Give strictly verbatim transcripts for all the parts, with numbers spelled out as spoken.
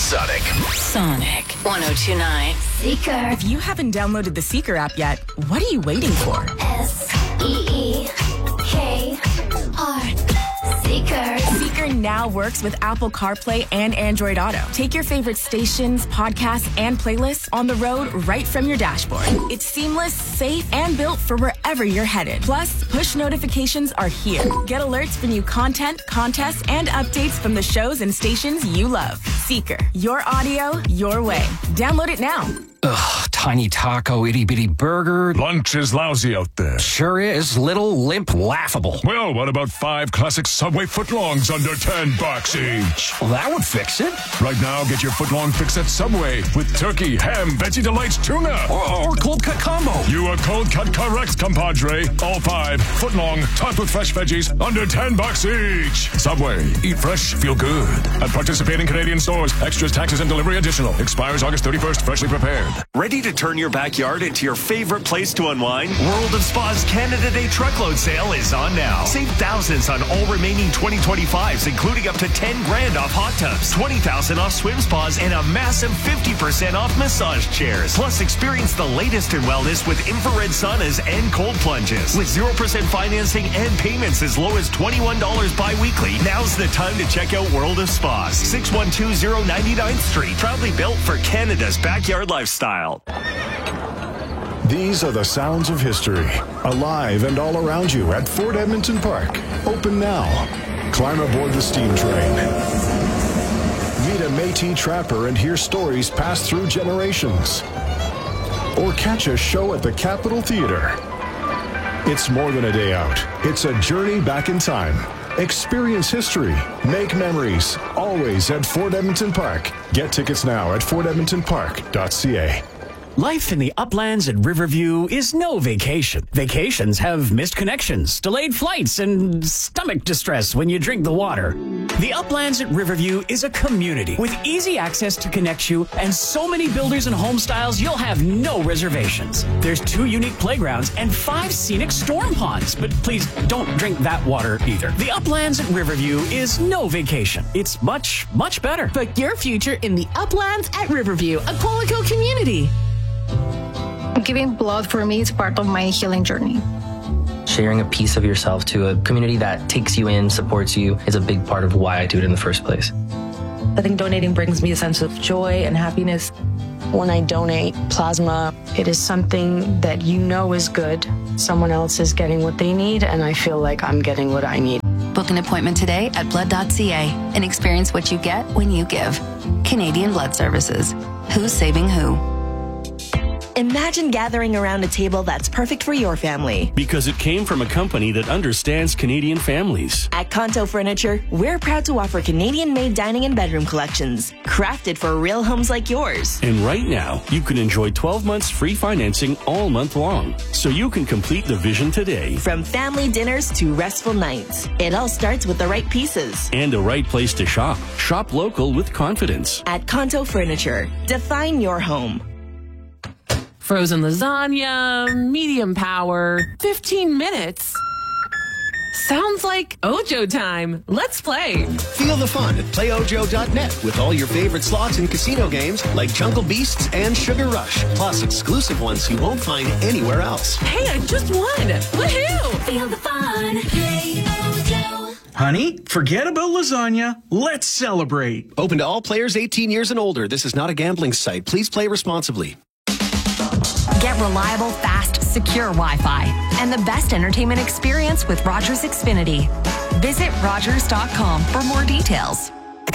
Sonic. Sonic one oh two point nine. Seeker. If you haven't downloaded the Seeker app yet, what are you waiting for? S E E K R. Seeker. Seeker now works with Apple CarPlay and Android Auto. Take your favorite stations, podcasts, and playlists on the road right from your dashboard. It's seamless, safe, and built for wherever you're headed. Plus, push notifications are here. Get alerts for new content, contests, and updates from the shows and stations you love. Seeker. Your audio, your way. Download it now. Ugh, tiny taco, itty-bitty burger. Lunch is lousy out there. Sure is. Little, limp, laughable. Well, what about five classic Subway footlongs under ten bucks each? Well, that would fix it. Right now, get your footlong fix at Subway with turkey, ham, Veggie Delights, tuna. Or, or cold cut combo. You are cold cut correct, compadre. All five, footlong, topped with fresh veggies, under ten bucks each. Subway. Eat fresh, feel good. At participating Canadian stores. Extras, taxes, and delivery additional. Expires August thirty-first. Freshly prepared. Ready to turn your backyard into your favorite place to unwind? World of Spa's Canada Day truckload sale is on now. Save thousands on all remaining twenty twenty-fives, including up to ten grand off hot tubs, twenty thousand off swim spas, and a massive fifty percent off massage chairs. Plus, experience the latest in wellness with infrared saunas and cold plunges. With zero percent financing and payments as low as twenty-one dollars bi-weekly, now's the time to check out World of Spas. six one two zero ninety-ninth Street. Proudly built for Canada's backyard lifestyle. These are the sounds of history, alive and all around you at Fort Edmonton Park. Open now. Climb aboard the steam train. Meet a Métis trapper and hear stories passed through generations. Or catch a show at the Capitol Theatre. It's more than a day out. It's a journey back in time. Experience history. Make memories. Always at Fort Edmonton Park. Get tickets now at fort edmonton park dot c a. Life in the uplands at Riverview is no vacation. Vacations have missed connections, delayed flights, and stomach distress when you drink the water. The uplands at Riverview is a community with easy access to connect you and so many builders and home styles you'll have no reservations. There's two unique playgrounds and five scenic storm ponds, but please don't drink that water either. The uplands at Riverview is no vacation. It's much, much better. Book your future in the uplands at Riverview, a Qualico community. Giving blood for me is part of my healing journey. Sharing a piece of yourself to a community that takes you in, supports you, is a big part of why I do it in the first place. I think donating brings me a sense of joy and happiness. When I donate plasma, it is something that you know is good. Someone else is getting what they need, and I feel like I'm getting what I need. Book an appointment today at blood dot c a and experience what you get when you give. Canadian Blood Services. Who's saving who? Imagine gathering around a table that's perfect for your family. Because it came from a company that understands Canadian families. At Conto Furniture, we're proud to offer Canadian-made dining and bedroom collections, crafted for real homes like yours. And right now, you can enjoy twelve months free financing all month long, so you can complete the vision today. From family dinners to restful nights, it all starts with the right pieces. And the right place to shop. Shop local with confidence. At Conto Furniture, define your home. Frozen lasagna, medium power, fifteen minutes. Sounds like Ojo time. Let's play. Feel the fun at play ojo dot net with all your favorite slots and casino games like Jungle Beasts and Sugar Rush, plus exclusive ones you won't find anywhere else. Hey, I just won. Woohoo! Feel the fun. Play Ojo. Honey, forget about lasagna. Let's celebrate. Open to all players eighteen years and older. This is not a gambling site. Please play responsibly. Get reliable, fast, secure Wi-Fi and the best entertainment experience with Rogers Xfinity. Visit rogers dot com for more details.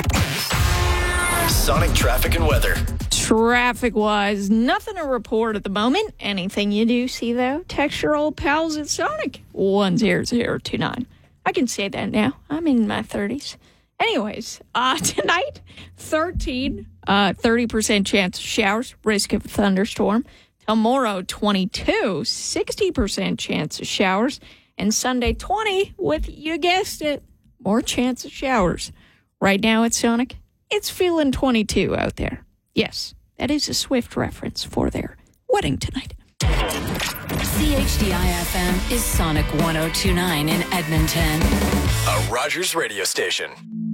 Sonic traffic and weather. Traffic-wise, nothing to report at the moment. Anything you do see, though, text your old pals at Sonic one zero zero two nine. I can say that now. I'm in my thirties. Anyways, uh, tonight, thirteen, uh, thirty percent chance of showers, risk of a thunderstorm. Tomorrow, twenty-two, sixty percent chance of showers. And Sunday, twenty, with, you guessed it, more chance of showers. Right now at Sonic, it's feeling twenty-two out there. Yes, that is a Swift reference for their wedding tonight. C H D I F M is Sonic one oh two point nine in Edmonton. A Rogers radio station.